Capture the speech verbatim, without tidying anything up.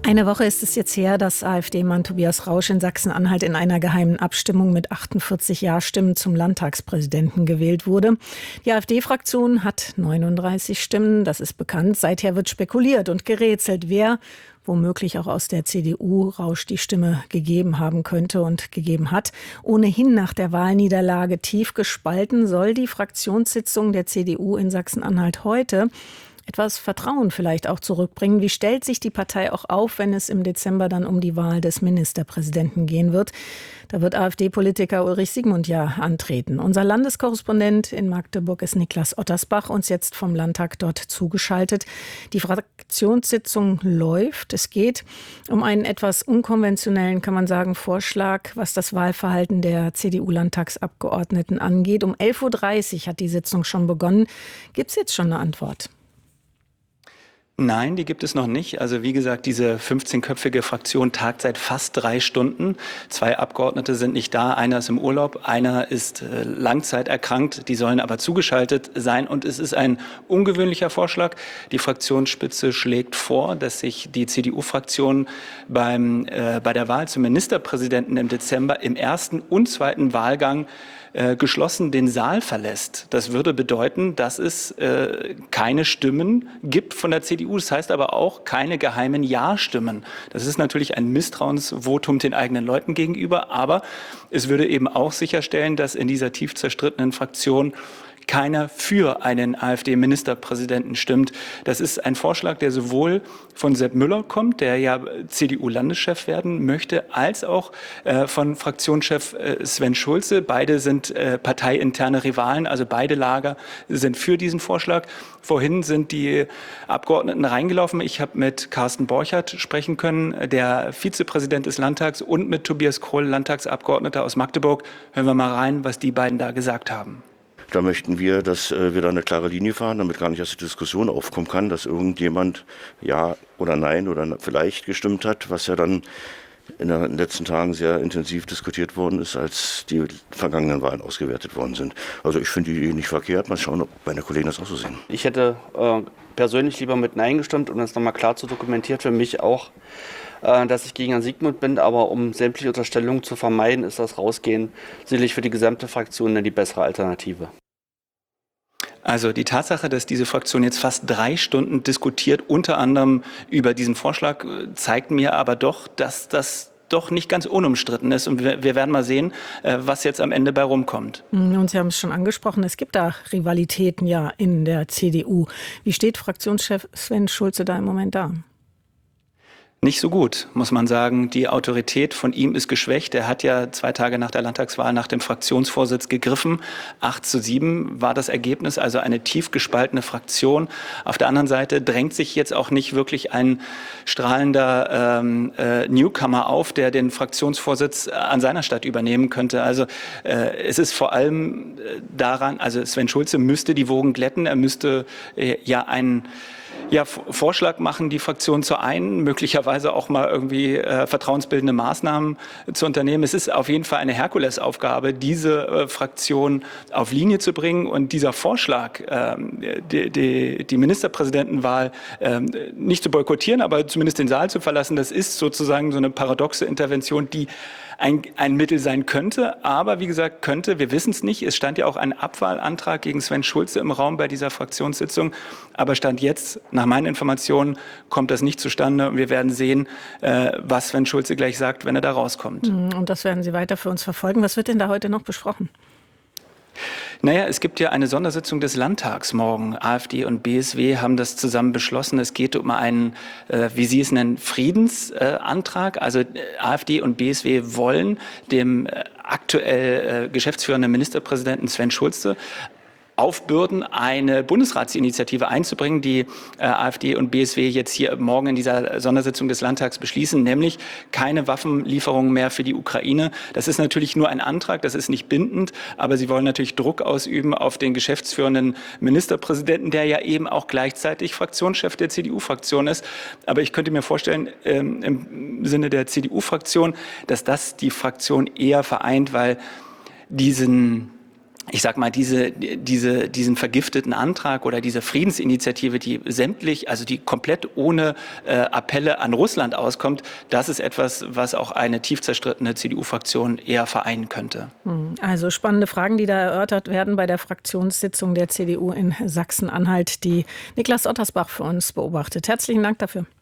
Eine Woche ist es jetzt her, dass AfD-Mann Tobias Rausch in Sachsen-Anhalt in einer geheimen Abstimmung mit achtundvierzig Ja-Stimmen zum Landtagspräsidenten gewählt wurde. Die AfD-Fraktion hat neununddreißig Stimmen, das ist bekannt. Seither wird spekuliert und gerätselt, wer womöglich auch aus der C D U Rausch die Stimme gegeben haben könnte und gegeben hat. Ohnehin nach der Wahlniederlage tief gespalten soll die Fraktionssitzung der C D U in Sachsen-Anhalt heute etwas Vertrauen vielleicht auch zurückbringen. Wie stellt sich die Partei auch auf, wenn es im Dezember dann um die Wahl des Ministerpräsidenten gehen wird? Da wird AfD-Politiker Ulrich Siegmund ja antreten. Unser Landeskorrespondent in Magdeburg ist Niklas Ottersbach, uns jetzt vom Landtag dort zugeschaltet. Die Fraktionssitzung läuft. Es geht um einen etwas unkonventionellen, kann man sagen, Vorschlag, was das Wahlverhalten der C D U-Landtagsabgeordneten angeht. Um elf Uhr dreißig hat die Sitzung schon begonnen. Gibt es jetzt schon eine Antwort? Nein, die gibt es noch nicht. Also wie gesagt, diese fünfzehnköpfige Fraktion tagt seit fast drei Stunden. Zwei Abgeordnete sind nicht da, einer ist im Urlaub, einer ist äh, langzeiterkrankt. Die sollen aber zugeschaltet sein. Und es ist ein ungewöhnlicher Vorschlag. Die Fraktionsspitze schlägt vor, dass sich die C D U-Fraktion beim äh, bei der Wahl zum Ministerpräsidenten im Dezember im ersten und zweiten Wahlgang Äh, geschlossen den Saal verlässt. Das würde bedeuten, dass es äh, keine Stimmen gibt von der C D U. Das heißt aber auch keine geheimen Ja-Stimmen. Das ist natürlich ein Misstrauensvotum den eigenen Leuten gegenüber, aber es würde eben auch sicherstellen, dass in dieser tief zerstrittenen Fraktion keiner für einen AfD-Ministerpräsidenten stimmt. Das ist ein Vorschlag, der sowohl von Sepp Müller kommt, der ja C D U-Landeschef werden möchte, als auch äh, von Fraktionschef äh, Sven Schulze. Beide sind äh, parteiinterne Rivalen, also beide Lager sind für diesen Vorschlag. Vorhin sind die Abgeordneten reingelaufen. Ich habe mit Carsten Borchert sprechen können, der Vizepräsident des Landtags, und mit Tobias Kroll, Landtagsabgeordneter aus Magdeburg. Hören wir mal rein, was die beiden da gesagt haben. Da möchten wir, dass äh, wir da eine klare Linie fahren, damit gar nicht erst die Diskussion aufkommen kann, dass irgendjemand Ja oder Nein oder vielleicht gestimmt hat, was ja dann in den letzten Tagen sehr intensiv diskutiert worden ist, als die vergangenen Wahlen ausgewertet worden sind. Also ich finde die Idee nicht verkehrt. Mal schauen, ob meine Kollegen das auch so sehen. Ich hätte äh, persönlich lieber mit Nein gestimmt, um das nochmal klar zu dokumentieren. Für mich auch, äh, dass ich gegen Herrn Siegmund bin, aber um sämtliche Unterstellungen zu vermeiden, ist das Rausgehen sicherlich für die gesamte Fraktion dann die bessere Alternative. Also die Tatsache, dass diese Fraktion jetzt fast drei Stunden diskutiert, unter anderem über diesen Vorschlag, zeigt mir aber doch, dass das doch nicht ganz unumstritten ist. Und wir, wir werden mal sehen, was jetzt am Ende bei rumkommt. Und Sie haben es schon angesprochen, es gibt da Rivalitäten ja in der C D U. Wie steht Fraktionschef Sven Schulze da im Moment da? Nicht so gut, muss man sagen. Die Autorität von ihm ist geschwächt. Er hat ja zwei Tage nach der Landtagswahl nach dem Fraktionsvorsitz gegriffen. acht zu sieben war das Ergebnis, also eine tief gespaltene Fraktion. Auf der anderen Seite drängt sich jetzt auch nicht wirklich ein strahlender ähm, äh, Newcomer auf, der den Fraktionsvorsitz an seiner Stadt übernehmen könnte. Also äh, es ist vor allem daran, also Sven Schulze müsste die Wogen glätten. Er müsste äh, ja einen Ja, Vorschlag machen, die Fraktion zu einen, möglicherweise auch mal irgendwie äh, vertrauensbildende Maßnahmen zu unternehmen. Es ist auf jeden Fall eine Herkulesaufgabe, diese äh, Fraktion auf Linie zu bringen. Und dieser Vorschlag, ähm, die, die, die Ministerpräsidentenwahl ähm, nicht zu boykottieren, aber zumindest den Saal zu verlassen, das ist sozusagen so eine paradoxe Intervention, die ein, ein Mittel sein könnte. Aber wie gesagt, könnte, wir wissen es nicht. Es stand ja auch ein Abwahlantrag gegen Sven Schulze im Raum bei dieser Fraktionssitzung. Aber Stand jetzt, nach meinen Informationen, kommt das nicht zustande. Und wir werden sehen, äh, was Sven Schulze gleich sagt, wenn er da rauskommt. Und das werden Sie weiter für uns verfolgen. Was wird denn da heute noch besprochen? Naja, es gibt ja eine Sondersitzung des Landtags morgen. AfD und B S W haben das zusammen beschlossen. Es geht um einen, äh, wie Sie es nennen, Friedensantrag. Äh, also äh, AfD und B S W wollen dem äh, aktuell äh, geschäftsführenden Ministerpräsidenten Sven Schulze aufbürden, eine Bundesratsinitiative einzubringen, die äh, AfD und B S W jetzt hier morgen in dieser Sondersitzung des Landtags beschließen, nämlich keine Waffenlieferungen mehr für die Ukraine. Das ist natürlich nur ein Antrag, das ist nicht bindend, aber sie wollen natürlich Druck ausüben auf den geschäftsführenden Ministerpräsidenten, der ja eben auch gleichzeitig Fraktionschef der C D U-Fraktion ist. Aber ich könnte mir vorstellen, ähm, im Sinne der C D U-Fraktion, dass das die Fraktion eher vereint, weil diesen ich sag mal, diese, diese, diesen vergifteten Antrag oder diese Friedensinitiative, die sämtlich, also die komplett ohne äh, Appelle an Russland auskommt, das ist etwas, was auch eine tief zerstrittene C D U-Fraktion eher vereinen könnte. Also spannende Fragen, die da erörtert werden bei der Fraktionssitzung der C D U in Sachsen-Anhalt, die Niklas Ottersbach für uns beobachtet. Herzlichen Dank dafür.